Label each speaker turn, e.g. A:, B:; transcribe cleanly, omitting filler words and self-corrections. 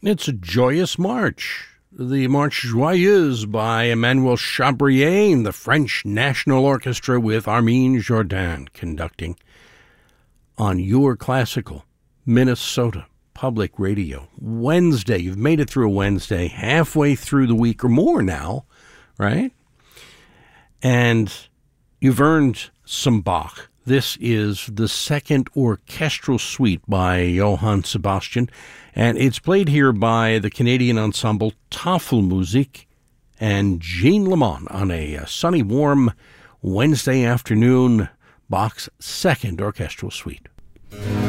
A: It's a joyous march. The Marche Joyeuse by Emmanuel Chabrier, the French National Orchestra with Armin Jourdan conducting on your classical Minnesota Public Radio. Wednesday, you've made it through a Wednesday, halfway through the week or more now, right? And you've earned some Bach. This is the second orchestral suite by Johann Sebastian, and it's played here by the Canadian ensemble Tafelmusik and Jean Lamont on a sunny, warm Wednesday afternoon, Bach's second orchestral suite.